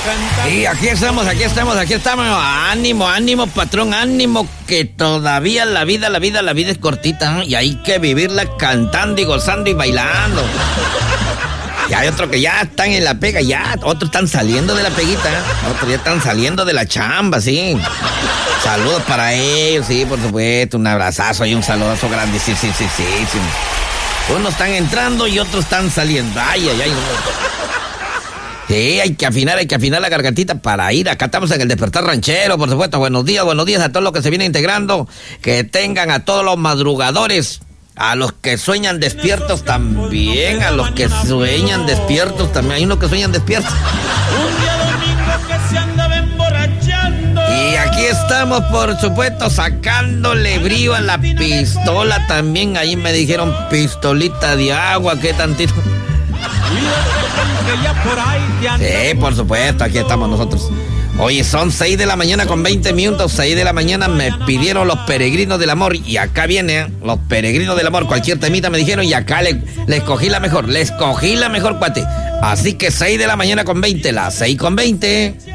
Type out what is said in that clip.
Y aquí estamos. Ánimo, patrón, ánimo, que todavía la vida es cortita, ¿eh? Y hay que vivirla cantando y gozando y bailando. Y hay otros que ya están en la pega, otros están saliendo de la peguita, otros ya están saliendo de la chamba, sí. Saludos para ellos, sí, por supuesto, un abrazazo y un saludazo grande, sí. Unos están entrando y otros están saliendo, ay. Sí, hay que afinar la gargantita para ir. Acá estamos en el Despertar Ranchero, por supuesto. Buenos días a todos los que se vienen integrando. Que tengan a todos los madrugadores, a los que sueñan despiertos también, Hay unos que sueñan despiertos. Y aquí estamos, por supuesto, sacándole brío a la pistola también. Ahí me dijeron pistolita de agua, ¿qué tantito? Sí, por supuesto, aquí estamos nosotros. Oye, son 6 de la mañana con 20 minutos, 6 de la mañana me pidieron los peregrinos del amor. Y acá viene, los peregrinos del amor, cualquier temita me dijeron y acá le escogí la mejor, cuate. Así que 6 de la mañana con 20, las 6 con 20.